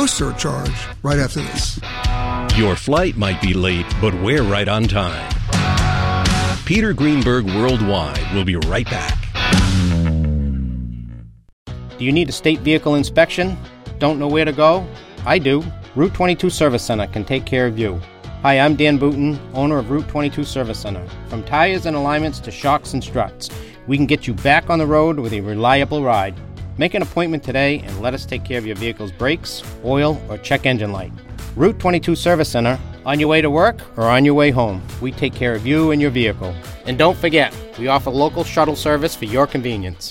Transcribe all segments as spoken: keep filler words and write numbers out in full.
a surcharge right after this. Your flight might be late, but we're right on time. Peter Greenberg Worldwide will be right back. Do you need a state vehicle inspection? Don't know where to go? I do. Route twenty-two Service Center can take care of you. Hi, I'm Dan Booton, owner of Route twenty-two Service Center. From tires and alignments to shocks and struts, we can get you back on the road with a reliable ride. Make an appointment today and let us take care of your vehicle's brakes, oil, or check engine light. Route twenty-two Service Center, on your way to work or on your way home. We take care of you and your vehicle. And don't forget, we offer local shuttle service for your convenience.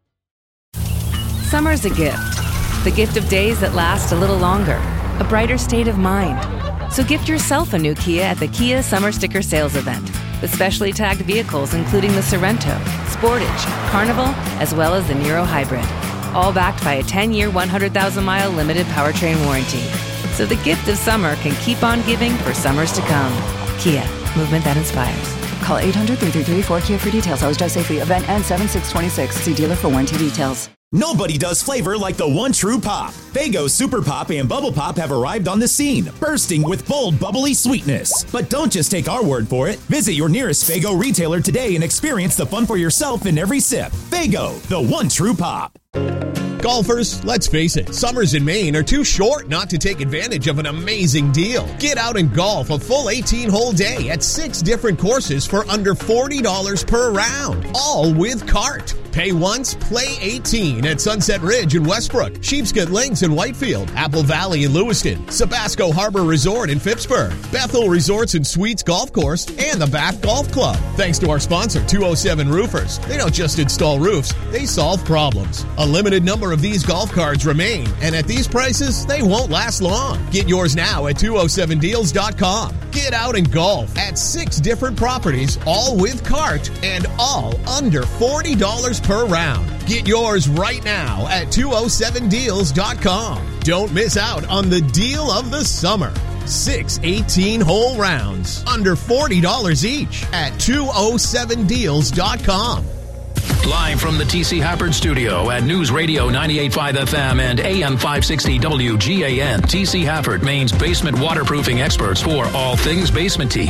Summer's a gift. The gift of days that last a little longer. A brighter state of mind. So gift yourself a new Kia at the Kia Summer Sticker Sales Event. With specially tagged vehicles including the Sorrento, Sportage, Carnival, as well as the Niro Hybrid. All backed by a ten-year, one hundred thousand mile limited powertrain warranty. So the gift of summer can keep on giving for summers to come. Kia, movement that inspires. Call eight hundred, three three three, four K I A for details. Always drive safely. Event ends seven six twenty-six. See dealer for warranty details. Nobody does flavor like the one true pop. Faygo Super Pop and Bubble Pop have arrived on the scene, bursting with bold, bubbly sweetness. But don't just take our word for it. Visit your nearest Faygo retailer today and experience the fun for yourself in every sip. Faygo, the one true pop. Golfers, let's face it, summers in Maine are too short not to take advantage of an amazing deal. Get out and golf a full eighteen-hole day at six different courses for under forty dollars per round, all with cart. Pay once, play eighteen at Sunset Ridge in Westbrook, Sheepscot Links in Whitefield, Apple Valley in Lewiston, Sabasco Harbor Resort in Phippsburg, Bethel Resorts and Suites Golf Course, and the Bath Golf Club. Thanks to our sponsor, two oh seven Roofers. They don't just install roofs, they solve problems. A limited number of these golf cards remain, and at these prices, they won't last long. Get yours now at two oh seven deals dot com. Get out and golf at six different properties, all with cart, and all under forty dollars per round. Get yours right now at two oh seven deals dot com. Don't miss out on the deal of the summer. Six eighteen-hole rounds, under forty dollars each at two oh seven deals dot com. Live from the T C Hafford Studio at News Radio ninety-eight point five F M and A M five sixty W G A N. T C Hafford, Maine's basement waterproofing experts for all things basement-y.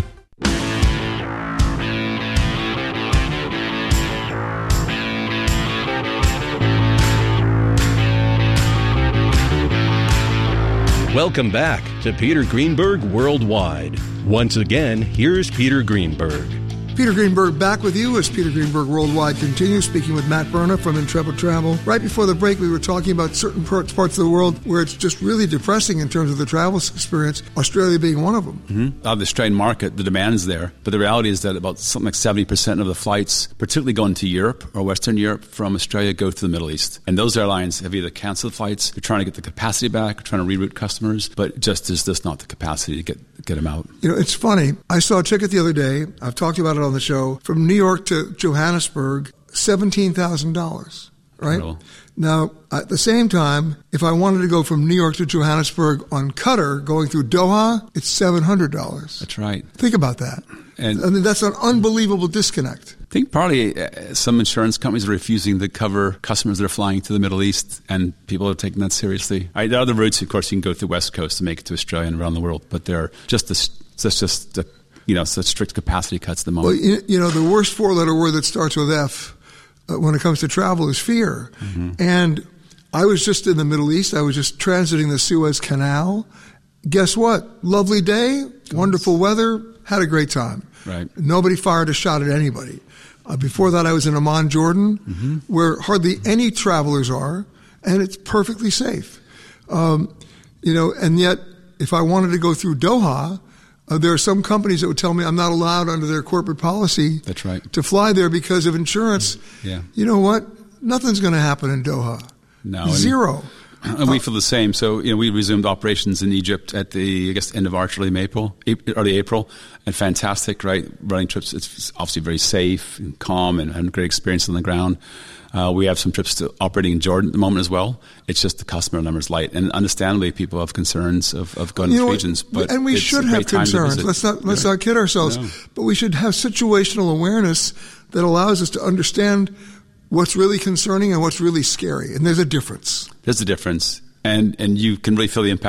Welcome back to Peter Greenberg Worldwide. Once again, here's Peter Greenberg. Peter Greenberg back with you as Peter Greenberg Worldwide continues, speaking with Matt Berna from Intrepid Travel. Right before the break, we were talking about certain parts of the world where it's just really depressing in terms of the travel experience, Australia being one of them. Mm-hmm. Out of the Australian market, the demand is there. But the reality is that about something like seventy percent of the flights, particularly going to Europe or Western Europe from Australia, go to the Middle East. And those airlines have either canceled flights, they're trying to get the capacity back, they're trying to reroute customers, but just there's just not the capacity to get get them out. You know, it's funny. I saw a ticket the other day. I've talked about it on the show. From New York to Johannesburg, seventeen thousand dollars, right? Incredible. Now, at the same time, if I wanted to go from New York to Johannesburg on Qatar, going through Doha, it's seven hundred dollars. That's right. Think about that. And I mean, that's an unbelievable disconnect. I think partly uh, some insurance companies are refusing to cover customers that are flying to the Middle East, and people are taking that seriously. I, there are other routes, of course, you can go to the West Coast to make it to Australia and around the world, but they're just the, just, just the, you know, such strict capacity cuts at the moment. Well, you, you know, the worst four-letter word that starts with F uh, when it comes to travel is fear. Mm-hmm. And I was just in the Middle East. I was just transiting the Suez Canal. Guess what? Lovely day, wonderful weather, had a great time. Right. Nobody fired a shot at anybody. Uh, before that, I was in Amman, Jordan, mm-hmm. where hardly any travelers are, and it's perfectly safe. Um, you know, and yet, if I wanted to go through Doha, uh, there are some companies that would tell me I'm not allowed under their corporate policy. That's right. To fly there because of insurance. Yeah. You know what? Nothing's going to happen in Doha. No. Zero. And we feel the same. So, you know, we resumed operations in Egypt at the, I guess, end of March, early April, early April, and fantastic, right? Running trips, it's obviously very safe and calm and having a great experience on the ground. Uh, we have some trips to operating in Jordan at the moment as well. It's just the customer numbers light, and understandably, people have concerns of, of going to regions. But and we should have concerns. Let's not let's not kid ourselves. No. But we should have situational awareness that allows us to understand what's really concerning and what's really scary. And there's a difference. There's a difference. And and you can really feel the impact